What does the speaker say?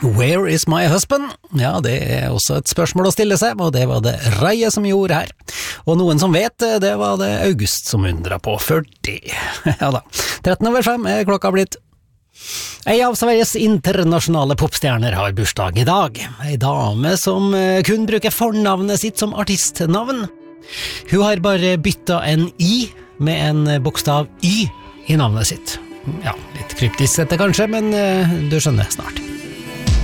Where is my husband? Ja, det også et spørsmål å stille seg, og det var det Raie som gjorde her. Og noen som vet, det var det August som undret på før det. Ja da, 13:05 klokka blitt. Ei av Sveriges internasjonale popstjerner har bursdag i dag. Ei dame som kun bruker fornavnet sitt som artistnavn. Hun har bare byttet en I med en bokstav Y i navnet sitt. Ja, litt kryptisk dette kanskje, men du skjønner snart.